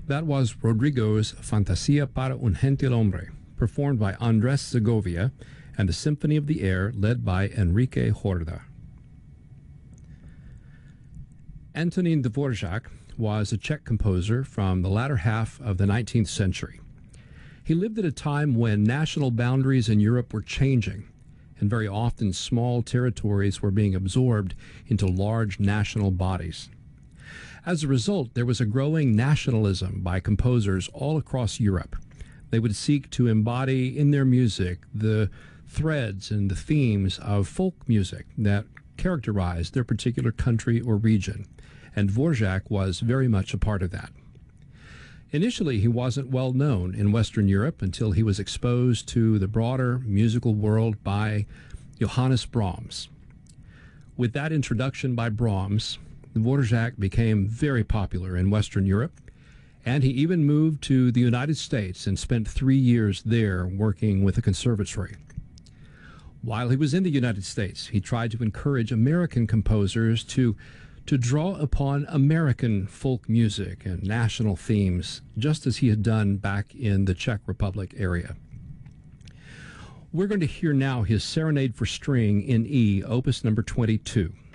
That was Rodrigo's Fantasia para un Gentil Hombre, performed by Andres Segovia and the Symphony of the Air led by Enrique Horda. Antonín Dvořák was a Czech composer from the latter half of the 19th century. He lived at a time when national boundaries in Europe were changing, and very often small territories were being absorbed into large national bodies. As a result, there was a growing nationalism by composers all across Europe. They would seek to embody in their music the threads and the themes of folk music that characterized their particular country or region, and Dvořák was very much a part of that. Initially, he wasn't well known in Western Europe until he was exposed to the broader musical world by Johannes Brahms. With that introduction by Brahms, Dvořák became very popular in Western Europe, and he even moved to the United States and spent 3 years there working with a conservatory. While he was in the United States, he tried to encourage American composers to draw upon American folk music and national themes, just as he had done back in the Czech Republic area. We're going to hear now his Serenade for String in E, Opus number 22.